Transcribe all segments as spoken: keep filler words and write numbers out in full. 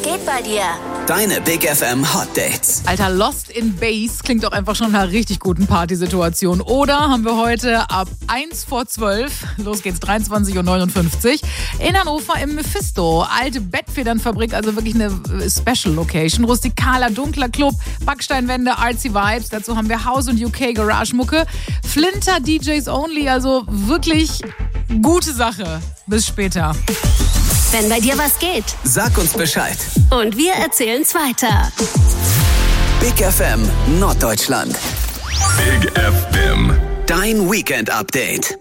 geht bei dir? Deine Big F M Hot Dates. Alter, Lost in Base klingt doch einfach schon nach einer richtig guten Partysituation. Oder haben wir heute ab eins vor zwölf, los geht's, dreiundzwanzig Uhr neunundfünfzig, in Hannover im Mephisto. Alte Bettfedernfabrik, also wirklich eine Special Location. Rustikaler, dunkler Club, Backsteinwände, artsy Vibes. Dazu haben wir House- und U K-Garage-Mucke. Flinter D Js only, also wirklich gute Sache. Bis später. Wenn bei dir was geht, Sag uns Bescheid. und wir erzählen's weiter. Big F M Norddeutschland. Big F M. Dein Weekend-Update.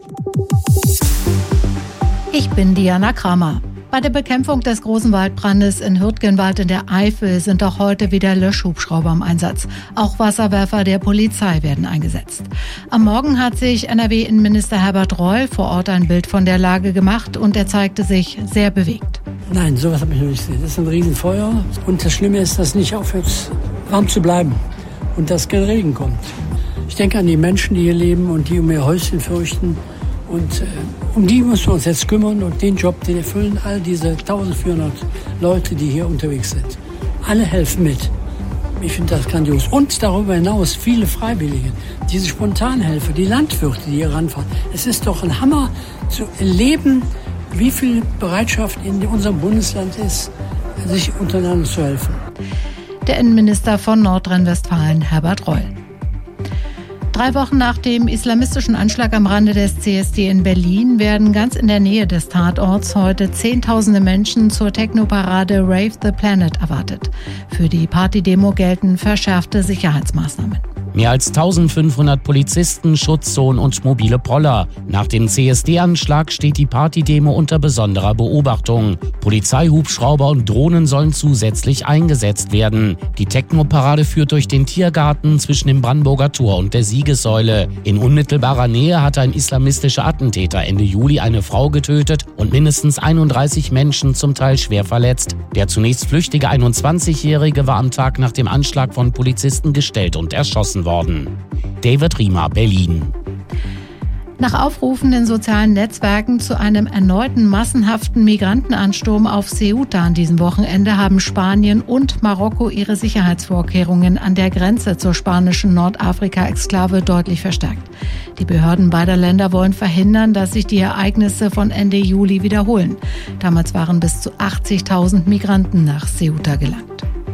Ich bin Diana Kramer. Bei der Bekämpfung des großen Waldbrandes in Hürtgenwald in der Eifel sind auch heute wieder Löschhubschrauber im Einsatz. Auch Wasserwerfer der Polizei werden eingesetzt. Am Morgen hat sich N R W-Innenminister Herbert Reul vor Ort ein Bild von der Lage gemacht und er zeigte sich sehr bewegt. Nein, sowas habe ich noch nicht gesehen. Das ist ein Riesenfeuer und das Schlimme ist, dass es nicht aufhört, warm zu bleiben und dass kein Regen kommt. Ich denke an die Menschen, die hier leben und die um ihr Häuschen fürchten. Und äh, um die müssen wir uns jetzt kümmern und den Job, den erfüllen all diese eintausendvierhundert Leute, die hier unterwegs sind. Alle helfen mit. Ich finde das grandios. Und darüber hinaus viele Freiwillige, diese Spontanhelfer, die Landwirte, die hier ranfahren. Es ist doch ein Hammer zu erleben, wie viel Bereitschaft in unserem Bundesland ist, sich untereinander zu helfen. Der Innenminister von Nordrhein-Westfalen, Herbert Reul. Drei Wochen nach dem islamistischen Anschlag am Rande des C S D in Berlin werden ganz in der Nähe des Tatorts heute Zehntausende Menschen zur Techno-Parade Rave the Planet erwartet. Für die Partydemo gelten verschärfte Sicherheitsmaßnahmen. Mehr als eintausendfünfhundert Polizisten, Schutzzonen und mobile Poller. Nach dem C S D-Anschlag steht die Partydemo unter besonderer Beobachtung. Polizeihubschrauber und Drohnen sollen zusätzlich eingesetzt werden. Die Techno-Parade führt durch den Tiergarten zwischen dem Brandenburger Tor und der Siegessäule. In unmittelbarer Nähe hatte ein islamistischer Attentäter Ende Juli eine Frau getötet und mindestens einunddreißig Menschen zum Teil schwer verletzt. Der zunächst flüchtige einundzwanzigjährige war am Tag nach dem Anschlag von Polizisten gestellt und erschossen worden. David Riemer, Berlin. Nach Aufrufen in sozialen Netzwerken zu einem erneuten massenhaften Migrantenansturm auf Ceuta an diesem Wochenende haben Spanien und Marokko ihre Sicherheitsvorkehrungen an der Grenze zur spanischen Nordafrika-Exklave deutlich verstärkt. Die Behörden beider Länder wollen verhindern, dass sich die Ereignisse von Ende Juli wiederholen. Damals waren bis zu achtzigtausend Migranten nach Ceuta gelangt.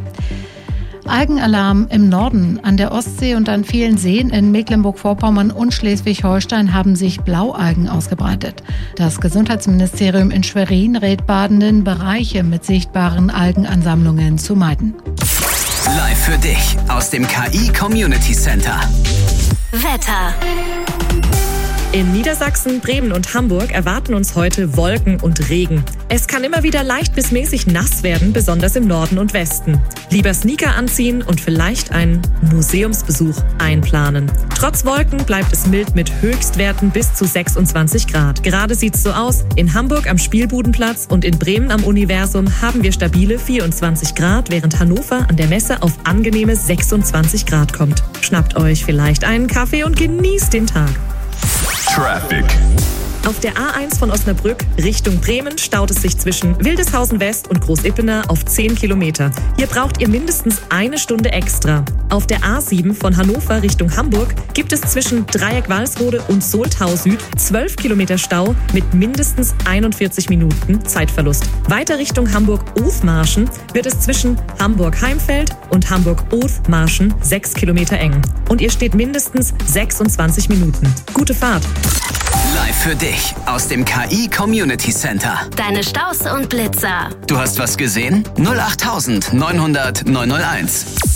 Algenalarm im Norden. An der Ostsee und an vielen Seen in Mecklenburg-Vorpommern und Schleswig-Holstein haben sich Blaualgen ausgebreitet. Das Gesundheitsministerium in Schwerin rät Badenden, Bereiche mit sichtbaren Algenansammlungen zu meiden. Live für dich aus dem K I Community Center. Wetter. In Niedersachsen, Bremen und Hamburg erwarten uns heute Wolken und Regen. Es kann immer wieder leicht bis mäßig nass werden, besonders im Norden und Westen. Lieber Sneaker anziehen und vielleicht einen Museumsbesuch einplanen. Trotz Wolken bleibt es mild mit Höchstwerten bis zu sechsundzwanzig Grad. Gerade sieht's so aus. In Hamburg am Spielbudenplatz und in Bremen am Universum haben wir stabile vierundzwanzig Grad, während Hannover an der Messe auf angenehme sechsundzwanzig Grad kommt. Schnappt euch vielleicht einen Kaffee und genießt den Tag. Traffic. Auf der A eins von Osnabrück Richtung Bremen staut es sich zwischen Wildeshausen West und Großippener auf zehn Kilometer. Hier braucht ihr mindestens eine Stunde extra. Auf der A sieben von Hannover Richtung Hamburg gibt es zwischen Dreieck-Walsrode und Soltau Süd zwölf Kilometer Stau mit mindestens einundvierzig Minuten Zeitverlust. Weiter Richtung Hamburg-Othmarschen wird es zwischen Hamburg-Heimfeld und Hamburg-Othmarschen sechs Kilometer eng. Und ihr steht mindestens sechsundzwanzig Minuten. Gute Fahrt! Live für dich aus dem K I Community Center. Deine Staus und Blitzer. Du hast was gesehen? null acht neunhundert neunhunderteins.